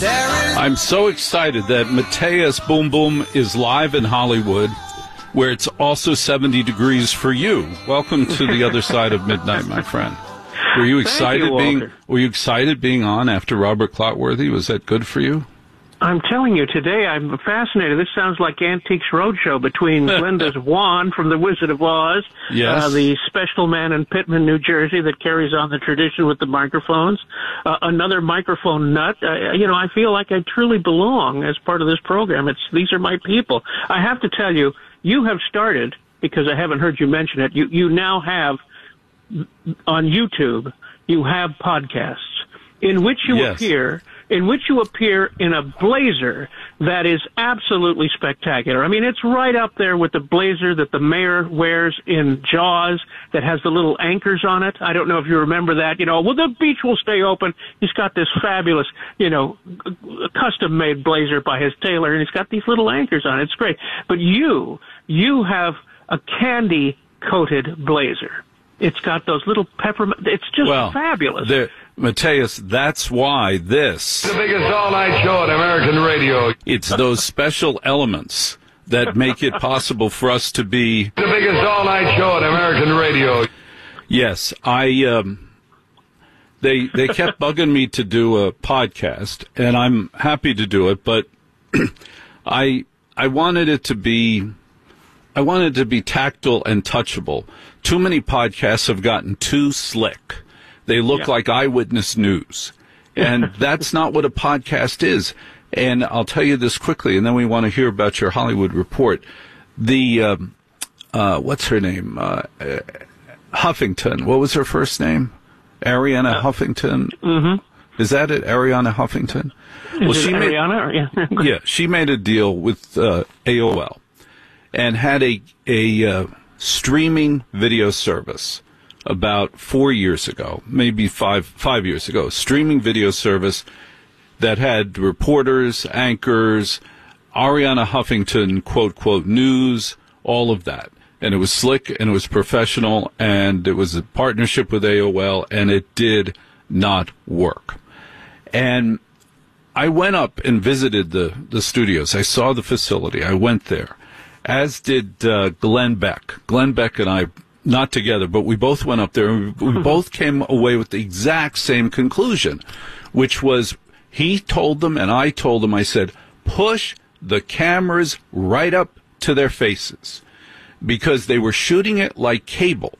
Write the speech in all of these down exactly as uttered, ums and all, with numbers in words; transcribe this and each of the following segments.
I'm so excited that Mateus Boom Boom is live in Hollywood, where it's also seventy degrees for you. Welcome to the other side of midnight, my friend. Were you excited you, being Were you excited being on after Robert Clotworthy? Was that good for you? I'm telling you, today I'm fascinated. This sounds like Antiques Roadshow between Glinda Swan from The Wizard of Oz, yes. uh, the special man in Pittman, New Jersey that carries on the tradition with the microphones, uh, another microphone nut. Uh, you know, I feel like I truly belong as part of this program. It's These are my people. I have to tell you, you have started, because I haven't heard you mention it, you, you now have, on YouTube, you have podcasts in which you yes. appear in which you appear in a blazer that is absolutely spectacular. I mean, it's right up there with the blazer that the mayor wears in Jaws that has the little anchors on it. I don't know if you remember that. You know, well, the beach will stay open. He's got this fabulous, you know, custom-made blazer by his tailor, and he's got these little anchors on it. It's great. But you, you have a candy-coated blazer. It's got those little peppermint. It's just well, fabulous. There, Mateus, that's why this... The biggest all-night show on American radio. It's those special elements that make it possible for us to be... The biggest all-night show on American radio. Yes, I... Um, they they kept bugging me to do a podcast, and I'm happy to do it, but I I wanted it to be... I wanted it to be tactile and touchable. Too many podcasts have gotten too slick. They look yeah. like eyewitness news. And that's not what a podcast is. And I'll tell you this quickly, and then we want to hear about your Hollywood report. The, um, uh, what's her name? Uh, uh, Huffington. What was her first name? Ariana uh, Huffington? Mm-hmm. Is that it? Ariana Huffington? Is well, it she Ariana? Made, or, yeah. yeah, she made a deal with uh, A O L and had a, a uh, streaming video service about four years ago, maybe five five years ago, streaming video service that had reporters, anchors, Ariana Huffington, quote, quote, news, all of that. And it was slick, and it was professional, and it was a partnership with A O L, and it did not work. And I went up and visited the, the studios. I saw the facility. I went there, as did uh, Glenn Beck. Glenn Beck and I, not together, but we both went up there, and we, we both came away with the exact same conclusion, which was he told them, and I told them, I said, push the cameras right up to their faces, because they were shooting it like cable.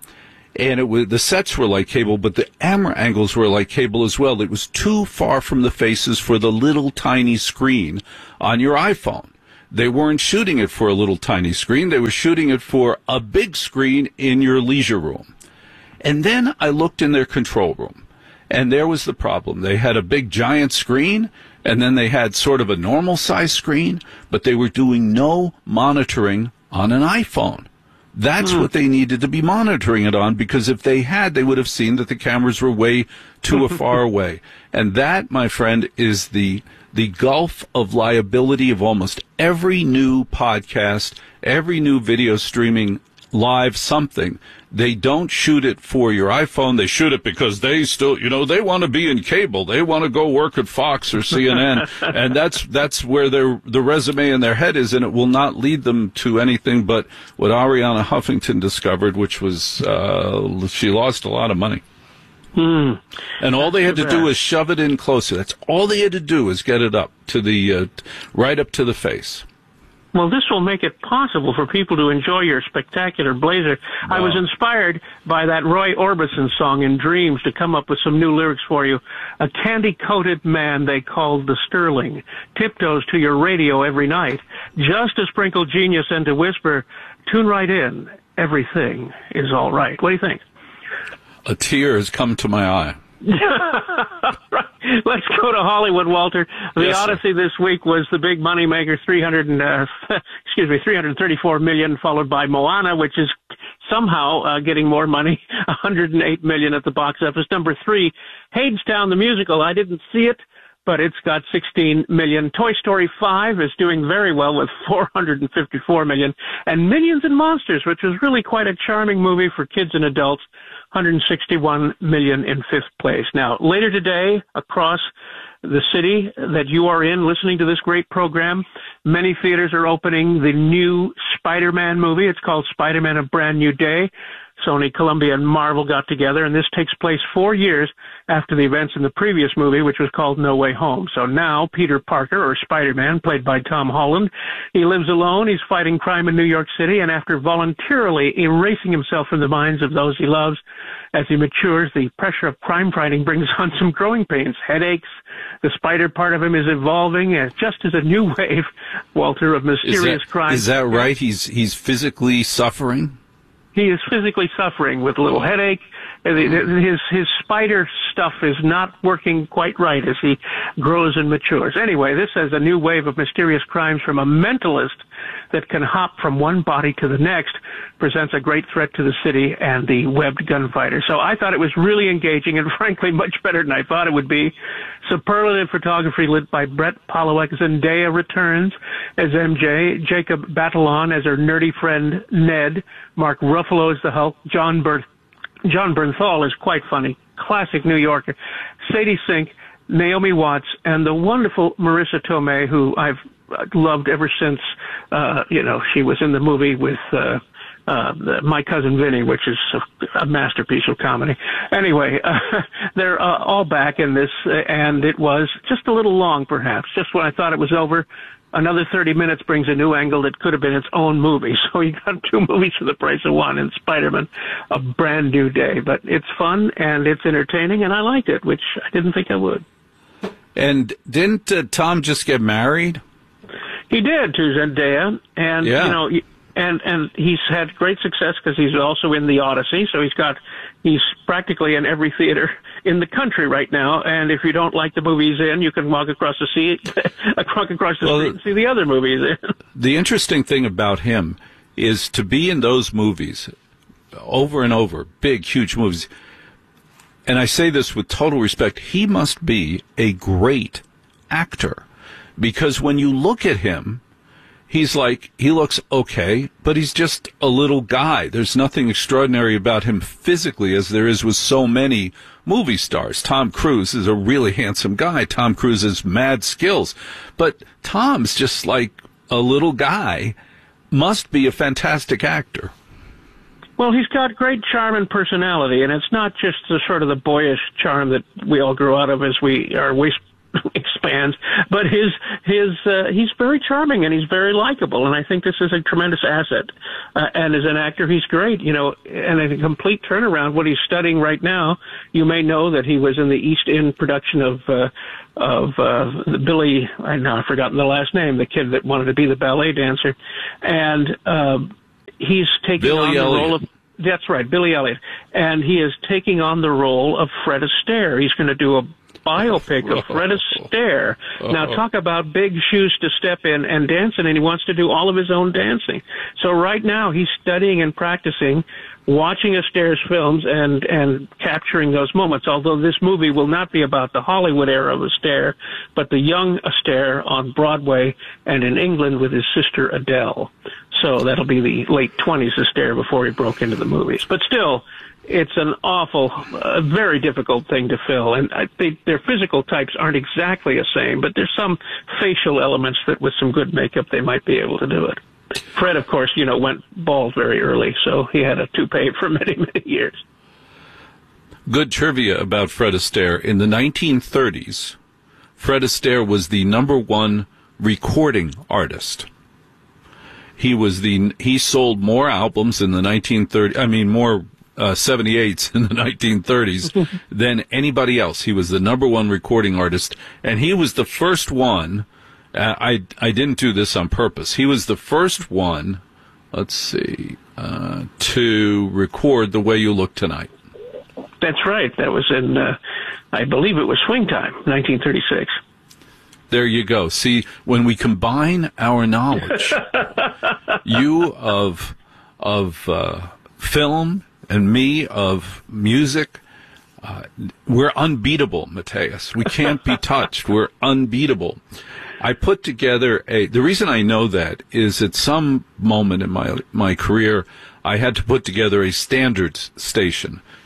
And it was, the sets were like cable, but the camera angles were like cable as well. It was too far from the faces for the little tiny screen on your iPhone. They weren't shooting it for a little tiny screen. They were shooting it for a big screen in your leisure room. And then I looked in their control room, and there was the problem. They had a big giant screen, and then they had sort of a normal size screen, but they were doing no monitoring on an iPhone. That's what they needed to be monitoring it on, because if they had, they would have seen that the cameras were way too far away. And that, my friend, is the the gulf of liability of almost every new podcast, every new video streaming live something. They don't shoot it for your iPhone. They shoot it because they still, you know, they want to be in cable. They want to go work at Fox or C N N. And that's that's where their the resume in their head is, and it will not lead them to anything but what Ariana Huffington discovered, which was uh, she lost a lot of money. Hmm. And all they had to do was shove it in closer. That's all they had to do is get it up to the, uh, right up to the face. Well, this will make it possible for people to enjoy your spectacular blazer. Wow. I was inspired by that Roy Orbison song in Dreams to come up with some new lyrics for you. A candy-coated man they called the Sterling tiptoes to your radio every night, just to sprinkle genius and to whisper, tune right in, everything is all right. What do you think? A tear has come to my eye. Right. Let's go to Hollywood, Walter. The yes, Odyssey this week was the big moneymaker, three hundred and uh, excuse me, three hundred thirty-four million, followed by Moana, which is somehow uh, getting more money, one hundred eight million at the box office. Number three, Hadestown the musical. I didn't see it, but it's got sixteen million. Toy Story five is doing very well with four hundred fifty-four million. And Minions and Monsters, which was really quite a charming movie for kids and adults, one hundred sixty-one million in fifth place. Now, later today, across the city that you are in, listening to this great program, many theaters are opening the new Spider-Man movie. It's called Spider-Man: A Brand New Day. Sony, Columbia, and Marvel got together, and this takes place four years after the events in the previous movie, which was called No Way Home. So now Peter Parker, or Spider-Man, played by Tom Holland, he lives alone, he's fighting crime in New York City, and after voluntarily erasing himself from the minds of those he loves, as he matures, the pressure of crime fighting brings on some growing pains, headaches. The spider part of him is evolving, as just as a new wave, Walter, of mysterious is that, crime. Is that right? He's he's physically suffering? He is physically suffering with a little headache. His his spider stuff is not working quite right as he grows and matures. Anyway, this is a new wave of mysterious crimes from a mentalist that can hop from one body to the next, presents a great threat to the city and the webbed gunfighter. So I thought it was really engaging and frankly much better than I thought it would be. Superlative photography lit by Brett Pollock. Zendaya returns as M J, Jacob Batalon as her nerdy friend Ned, Mark Ruffalo as the Hulk, John Bert John Bernthal is quite funny, classic New Yorker, Sadie Sink, Naomi Watts, and the wonderful Marissa Tomei, who I've loved ever since, uh, you know, she was in the movie with uh, uh, the, My Cousin Vinny, which is a, a masterpiece of comedy. Anyway, uh, they're uh, all back in this, uh, and it was just a little long, perhaps. Just when I thought it was over, another thirty minutes brings a new angle that could have been its own movie. So you got two movies for the price of one in Spider-Man, A Brand New Day. But it's fun and it's entertaining, and I liked it, which I didn't think I would. And didn't uh, Tom just get married? He did, to Zendaya. And, yeah. you know, and and he's had great success because he's also in The Odyssey. So he's got he's practically in every theater in the country right now, and if you don't like the movies in, you can walk across the sea, walk across the well, street and see the other movies in. The interesting thing about him is to be in those movies over and over, big, huge movies. And I say this with total respect, he must be a great actor, because when you look at him, he's like, he looks okay, but he's just a little guy. There's nothing extraordinary about him physically as there is with so many movie stars. Tom Cruise is a really handsome guy. Tom Cruise has mad skills. But Tom's just like a little guy, must be a fantastic actor. Well, he's got great charm and personality, and it's not just the sort of the boyish charm that we all grow out of as we our waist expands, but his his uh, he's very charming and he's very likable, and I think this is a tremendous asset. Uh, and as an actor, he's great, you know, and a complete turnaround. What he's studying right now, you may know that he was in the East End production of uh, of uh, the Billy. I know I've forgotten the last name. The kid that wanted to be the ballet dancer, and uh, he's taking Billy on the Elliot. role of. That's right, Billy Elliot, and he is taking on the role of Fred Astaire. He's going to do a biopic of Fred Astaire. Now, talk about big shoes to step in and dancing, and he wants to do all of his own dancing. So right now, he's studying and practicing, watching Astaire's films and, and capturing those moments, although this movie will not be about the Hollywood era of Astaire, but the young Astaire on Broadway and in England with his sister Adele. So that'll be the late twenties Astaire before he broke into the movies. But still, it's an awful, uh, very difficult thing to fill. And I think their physical types aren't exactly the same, but there's some facial elements that with some good makeup they might be able to do it. Fred, of course, you know, went bald very early, so he had a toupee for many, many years. Good trivia about Fred Astaire. In the nineteen thirties, Fred Astaire was the number one recording artist. He was the he sold more albums in the nineteen thirties, I mean more uh, seventy-eights in the nineteen thirties than anybody else. He was the number one recording artist, and he was the first one. Uh, I I didn't do this on purpose. He was the first one. Let's see, uh, to record The Way You Look Tonight. That's right. That was in, uh, I believe it was Swing Time, nineteen thirty-six. There you go. See, when we combine our knowledge, you of of uh, film and me of music, uh, we're unbeatable, Mateus. We can't be touched. We're unbeatable. I put together a, the reason I know that is at some moment in my my career, I had to put together a standards station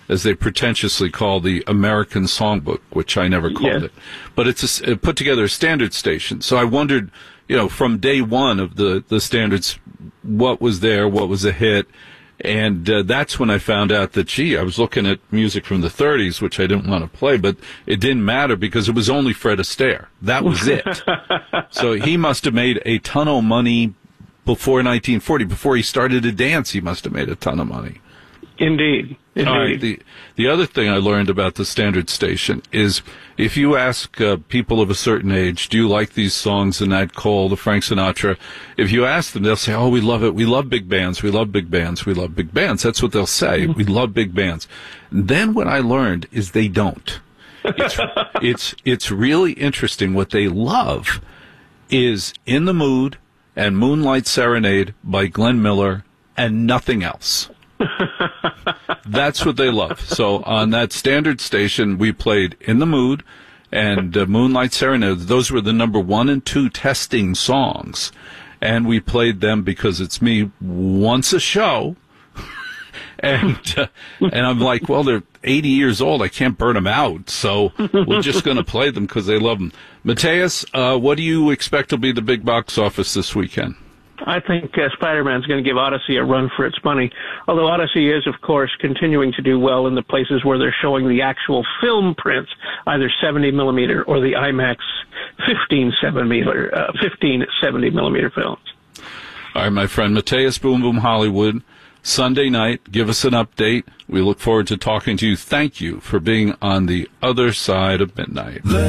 as they pretentiously call the American Songbook, which I never called Yes. it. But it's a, it put together a standard station. So I wondered, you know, from day one of the, the standards, what was there, what was a hit. And uh, that's when I found out that, gee, I was looking at music from the thirties, which I didn't want to play, but it didn't matter because it was only Fred Astaire. That was it. So he must have made a ton of money before nineteen forty. Before he started to dance, he must have made a ton of money. Indeed. Indeed. All right. The, the other thing I learned about the standard station is if you ask uh, people of a certain age, do you like these songs, the Nat Cole, the Frank Sinatra? If you ask them, they'll say, oh, we love it. We love big bands. We love big bands. We love big bands. That's what they'll say. We love big bands. And then what I learned is they don't. It's, it's, it's really interesting. What they love is In the Mood and Moonlight Serenade by Glenn Miller and nothing else. That's what they love. So on that standard station, we played In the Mood and uh, Moonlight Serenade. Those were the number one and two testing songs. And we played them because it's me once a show. and uh, and I'm like, well, they're eighty years old. I can't burn them out. So we're just going to play them because they love them. Matthias, uh, what do you expect will be the big box office this weekend? I think uh, Spider-Man's going to give Odyssey a run for its money, although Odyssey is, of course, continuing to do well in the places where they're showing the actual film prints, either seventy millimeter or the IMAX fifteen seventy uh, fifteen seventy millimeter films. All right, my friend, Matthias Boom Boom Hollywood, Sunday night, give us an update. We look forward to talking to you. Thank you for being on the other side of midnight.